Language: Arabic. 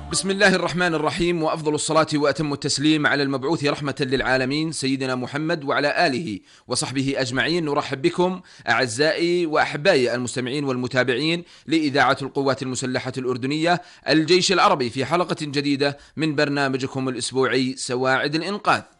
بسم الله الرحمن الرحيم، وأفضل الصلاة وأتم التسليم على المبعوث رحمة للعالمين سيدنا محمد وعلى آله وصحبه أجمعين. نرحب بكم أعزائي وأحبائي المستمعين والمتابعين لإذاعة القوات المسلحة الأردنية الجيش العربي في حلقة جديدة من برنامجكم الأسبوعي سواعد الإنقاذ.